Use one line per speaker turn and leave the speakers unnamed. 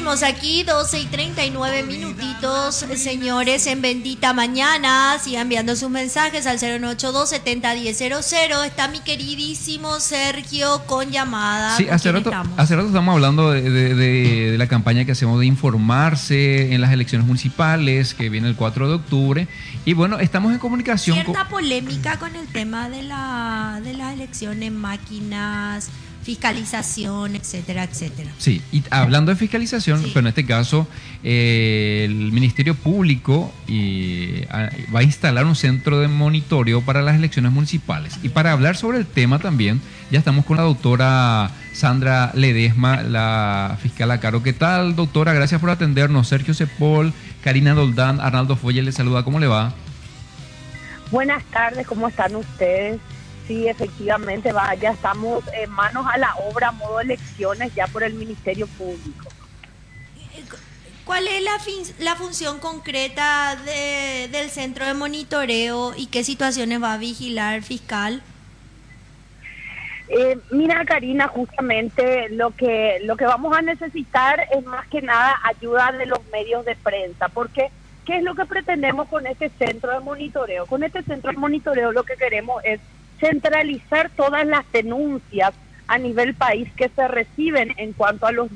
Seguimos aquí, 12:39 minutitos, señores, en Bendita Mañana. Sigan enviando sus mensajes al 098-270-1000. Está mi queridísimo Sergio con llamada.
Sí,
¿Con quién estamos?
hace rato estamos hablando de la campaña que hacemos de informarse en las elecciones municipales, que viene el 4 de octubre. Y bueno, estamos en comunicación
Cierta polémica con el tema de las elecciones, máquinas, fiscalización, etcétera, etcétera.
Sí, y hablando de fiscalización,
Sí.
pero en este caso el Ministerio Público va a instalar un centro de monitoreo para las elecciones municipales. Y para hablar sobre el tema también, ya estamos con la doctora Sandra Ledesma, la fiscal a cargo. ¿Qué tal, doctora? Gracias por atendernos. Sergio Cepol, Karina Doldán, Arnaldo Folle les saluda. ¿Cómo le va?
Buenas tardes, ¿cómo están ustedes? Sí, efectivamente, ya estamos manos a la obra, modo elecciones, ya por el Ministerio Público.
¿Cuál es la función concreta del centro de monitoreo y qué situaciones va a vigilar fiscal?
Mira, Karina, justamente lo que vamos a necesitar es más que nada ayuda de los medios de prensa, porque ¿qué es lo que pretendemos con este centro de monitoreo? Con este centro de monitoreo lo que queremos es centralizar todas las denuncias a nivel país que se reciben en cuanto a los